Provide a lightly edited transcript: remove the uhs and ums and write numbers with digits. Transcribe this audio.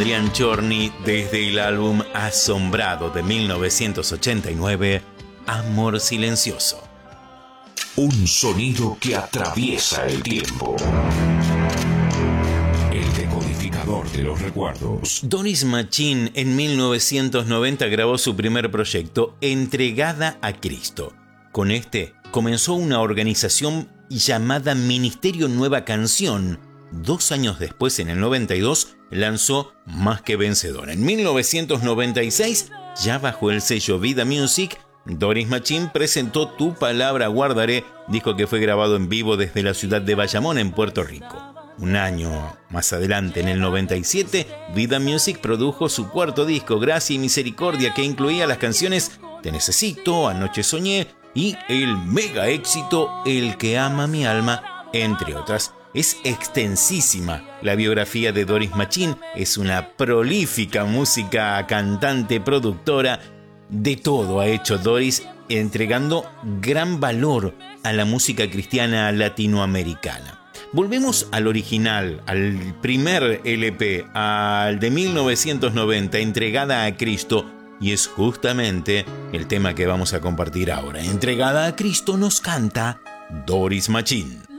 Adrián Chorny desde el álbum Asombrado de 1989, Amor Silencioso. Un sonido que atraviesa el tiempo. El decodificador de los recuerdos. Doris Machine en 1990 grabó su primer proyecto, Entregada a Cristo. Con este comenzó una organización llamada Ministerio Nueva Canción. 2 años después, en el 92, lanzó Más que Vencedor. En 1996, ya bajo el sello Vida Music, Doris Machine presentó Tu Palabra Guardaré, disco que fue grabado en vivo desde la ciudad de Bayamón, en Puerto Rico. Un año más adelante, en el 97, Vida Music produjo su cuarto disco, Gracia y Misericordia, que incluía las canciones Te Necesito, Anoche Soñé y el mega éxito El que ama mi alma, entre otras. Es extensísima la biografía de Doris Machine, es una prolífica música, cantante, productora. De todo ha hecho Doris, entregando gran valor a la música cristiana latinoamericana. Volvemos al original, al primer LP, al de 1990, Entregada a Cristo, y es justamente el tema que vamos a compartir ahora. Entregada a Cristo nos canta Doris Machine.